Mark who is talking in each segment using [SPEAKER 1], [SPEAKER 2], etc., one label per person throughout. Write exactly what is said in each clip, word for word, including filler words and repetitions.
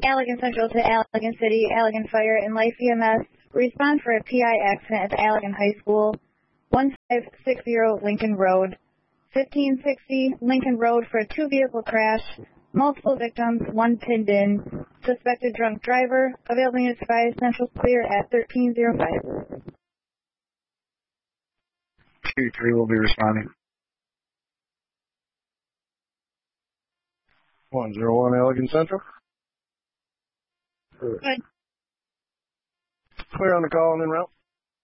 [SPEAKER 1] Allegan Central to Allegan City, Allegan Fire, and Life E M S. Respond for a P I accident at the Allegan High School, one five six zero Lincoln Road, fifteen sixty Lincoln Road for a two-vehicle crash, multiple victims, one pinned in, suspected drunk driver, available units five Central clear at thirteen oh five.
[SPEAKER 2] two three will be responding.
[SPEAKER 3] one zero one Allegan Central.
[SPEAKER 1] Good.
[SPEAKER 3] Clear on the call and en route.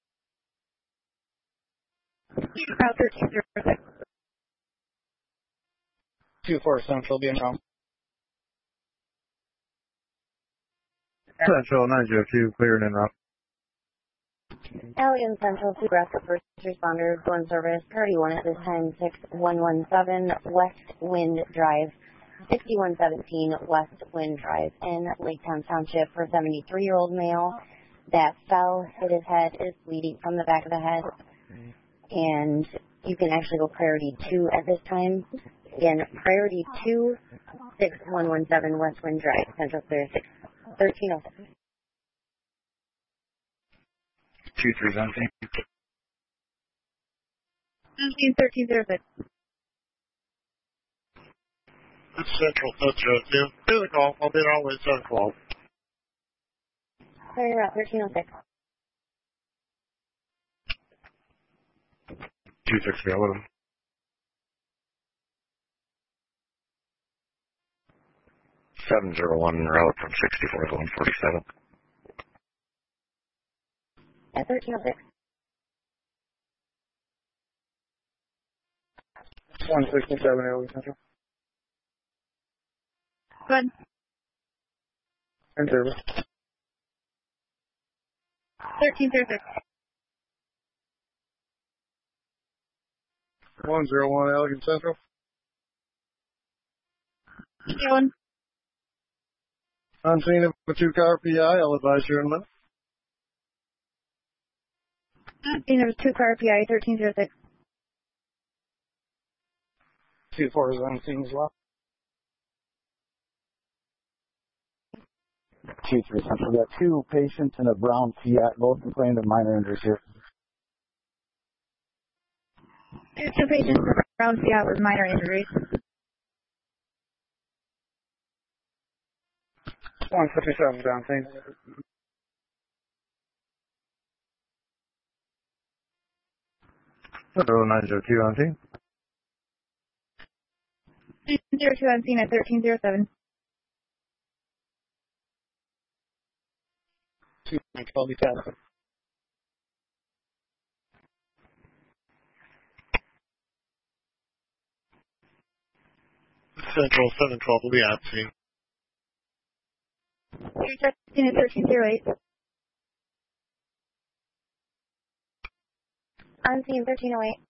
[SPEAKER 1] Route thirteen oh six.
[SPEAKER 2] two four Central, be in route.
[SPEAKER 3] Central nine zero two, clear and en route.
[SPEAKER 4] Allegan Central to Aggressive First Responders, go in service, priority one at this time, six one one seven West Wind Drive, sixty-one seventeen West Wind Drive in Lake Town Township for a seventy-three-year-old male that fell, hit his head, is bleeding from the back of the head, and you can actually go priority two at this time. Again, priority two, six one one seven West Wind Drive, Central clear, thirteen oh six.
[SPEAKER 2] two three Zonzi.
[SPEAKER 1] thirteen oh six.
[SPEAKER 5] It's Central, Central, two. Do the call. I'll be on with Central.
[SPEAKER 4] Clearing route thirteen oh six.
[SPEAKER 3] two six zero eleven.
[SPEAKER 5] seven zero one route from sixty-four to one forty-seven.
[SPEAKER 4] At thirteen oh six.
[SPEAKER 3] one sixty-seven Allegan Central.
[SPEAKER 1] Good.
[SPEAKER 3] In service.
[SPEAKER 1] thirteen oh six.
[SPEAKER 3] one zero one Allegan Central.
[SPEAKER 1] Going.
[SPEAKER 3] On scene of a two-car P I, I'll advise you in a minute.
[SPEAKER 1] Scene of a two-car P I, thirteen oh six.
[SPEAKER 2] two four is on scene as well. two three Central. We got two patients and a brown Fiat, both complained of minor injuries here.
[SPEAKER 1] Two patients around Fiat with minor injuries.
[SPEAKER 2] one fifty-seven down scene.
[SPEAKER 3] zero nine zero two on scene.
[SPEAKER 1] zero two on scene at thirteen oh seven.
[SPEAKER 2] two Central, be fast.
[SPEAKER 5] Central, seven twelve will be at scene.
[SPEAKER 1] You're testing at thirteen oh eight.
[SPEAKER 4] On scene thirteen oh eight.